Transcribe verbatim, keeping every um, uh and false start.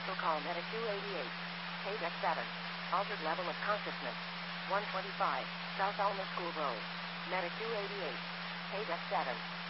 Also call Medic two eighty-eight. Page X seven. Altered level of consciousness. one twenty-five. South Alma School Road. Medic two eighty-eight. Page X seven.